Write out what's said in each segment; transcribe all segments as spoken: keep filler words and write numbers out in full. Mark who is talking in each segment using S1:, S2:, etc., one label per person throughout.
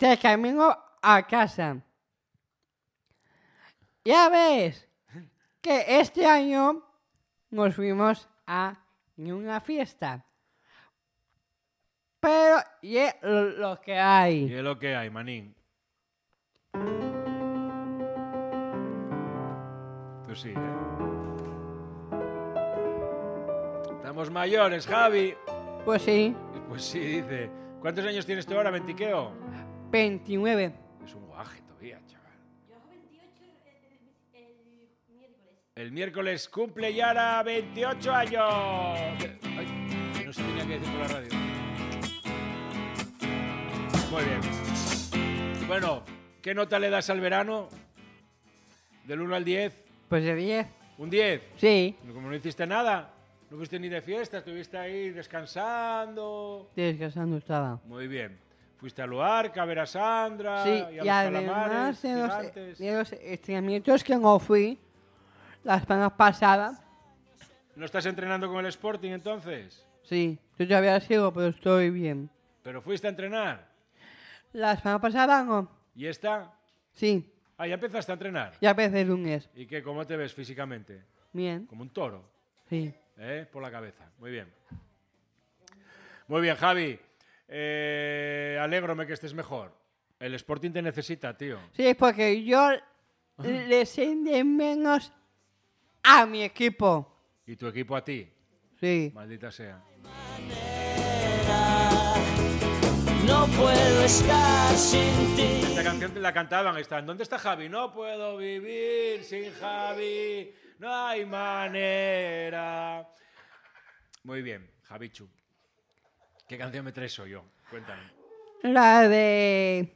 S1: de camino a casa. Ya ves que este año nos fuimos a una fiesta. Pero y es lo que hay.
S2: Y es lo que hay, manín. Tú sí, ¿eh? Estamos mayores, Javi.
S1: Pues sí,
S2: Pues sí, dice. ¿Cuántos años tienes tú ahora, veintiqueo?
S1: veintinueve.
S2: Es un guaje todavía, chaval.
S3: Yo hago veintiocho el, el, el miércoles.
S2: El miércoles cumple Yara veintiocho años. Ay, no se tenía que decir por la radio. Muy bien. Bueno, ¿qué nota le das al verano? Del uno al diez.
S1: Pues de diez.
S2: ¿Un diez?
S1: Sí,
S2: Como no hiciste nada, no fuiste ni de fiesta, estuviste ahí descansando.
S1: descansando estaba.
S2: Muy bien. Fuiste a Luarca a ver a Sandra
S1: Sí,
S2: y a
S1: y
S2: los
S1: además
S2: calamares
S1: de los,
S2: gigantes.
S1: de los entrenamientos que no fui la semana pasada,
S2: ¿No estás entrenando con el Sporting entonces?
S1: sí, yo todavía sigo, pero estoy bien.
S2: ¿Pero fuiste a entrenar?
S1: La semana pasada no,
S2: ¿Y esta?
S1: sí,
S2: Ah, ya empezaste a entrenar.
S1: ya empecé el lunes.
S2: ¿Y qué? ¿Cómo te ves físicamente?
S1: Bien,
S2: Como un toro,
S1: sí.
S2: ¿eh? Por la cabeza. Muy bien. Muy bien, Javi. Eh, alégrome que estés mejor. El Sporting te necesita, tío.
S1: Sí, porque yo le sé de menos a mi equipo.
S2: Y tu equipo a ti.
S1: Sí.
S2: Maldita sea.
S4: No puedo estar sin ti.
S2: Esta canción te la cantaban. Están. ¿Dónde está Javi? No puedo vivir sin Javi. No hay manera. Muy bien, Javichu. ¿Qué canción me traes hoy yo? Cuéntame.
S1: La de...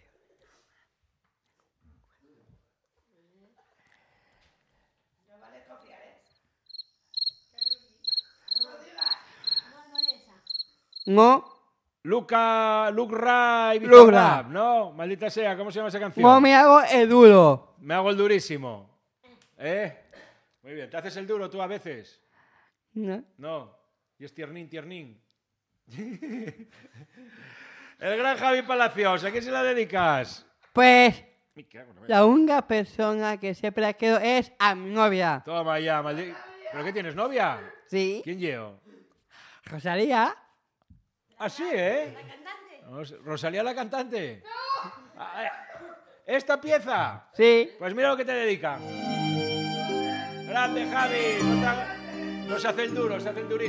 S1: No,
S2: Luca, Luke Ray,
S1: Luke
S2: Bizarrap, ¿no? Maldita sea, ¿cómo se llama esa canción?
S1: no me hago el duro.
S2: Me hago el durísimo. ¿Eh? Muy bien. ¿Te haces el duro tú a veces?
S1: No.
S2: No. Y es tiernín, tiernín. El gran Javi Palacios, ¿a quién se la dedicas?
S1: Pues
S2: Me cago en la
S1: la única persona que siempre la quiero es a mi novia.
S2: Toma ya, maldito. ¿Pero qué tienes, novia?
S1: Sí,
S2: ¿Quién llevo?
S1: Rosalía.
S2: Ah, sí, ¿eh?
S3: La cantante.
S2: Vamos, ¿Rosalía la cantante? ¡No! ¿Esta pieza?
S1: Sí.
S2: Pues mira lo que te dedica. Grande, Javi. No, te haga- no se hace el duro, se hace el durísimo.